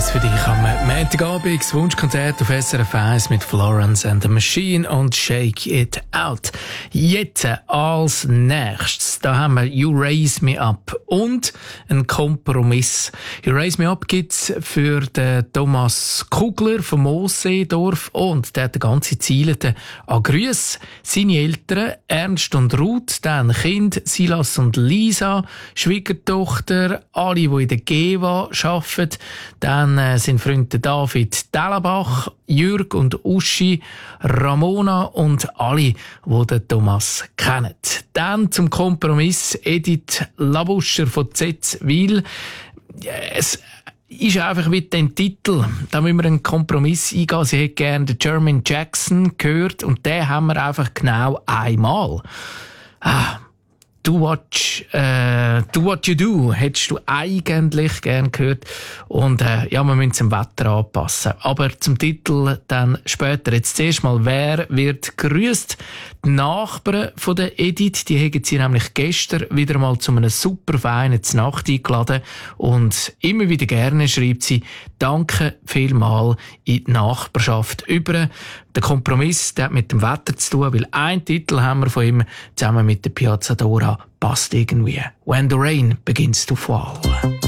Jetzt für dich am Montagabend das Wunschkonzert auf SRF 1 mit Florence and the Machine und Shake It Out. Jetzt als nächstes, da haben wir You Raise Me Up und einen Kompromiss. You Raise Me Up gibt's für den Thomas Kugler vom Moosseedorf und der hat eine ganze Ziele an Grüsse. Seine Eltern Ernst und Ruth, dann Kind Silas und Lisa, Schwiegertochter, alle, die in der GEWA arbeiten. Dann sind Freunde David Dellenbach, Jürg und Uschi, Ramona und alle, die den Thomas kennen. Dann zum Kompromiss Edith Labuscher von Zetzwil. Es ist einfach mit dem Titel, da müssen wir einen Kompromiss eingehen. Sie hätte gerne den Jermaine Jackson gehört und den haben wir einfach genau einmal. Do What You Do hättest du eigentlich gern gehört. Und ja, wir müssen zum Wetter anpassen. Aber zum Titel dann später. Jetzt zuerst mal, wer wird grüßt? Die Nachbarn von der Edith, die haben sie nämlich gestern wieder mal zu einem super feinen Nacht eingeladen. Und immer wieder gerne schreibt sie, danke vielmal in die Nachbarschaft über. Der Kompromiss, der hat mit dem Wetter zu tun, weil ein Titel haben wir von ihm zusammen mit der Piazza Dora passt irgendwie. When the Rain Begins to Fall.